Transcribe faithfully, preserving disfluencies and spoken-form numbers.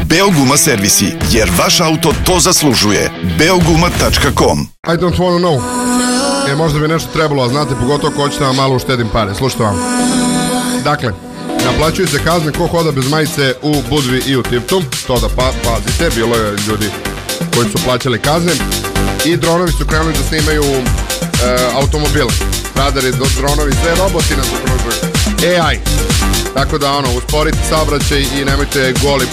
Beoguma servisi, jer vaš auto to zaslužuje. beoguma tačka com. I don't wanna know. E, možda bi nešto trebalo, a znate, pogotovo ko hoćete vam malo uštedim pare. Slušajte vam. Dakle, naplaćuju se kazne ko hoda bez majice u Budvi i u Tivtu. To da pa, pazite, bilo je ljudi koji su plaćali kazne. I dronovi su krenuli da snimaju e, automobile. Radari, dronovi, sve roboti nas okružuju. A I. Tako da, ono, usporite saobraćaj i nemojte goli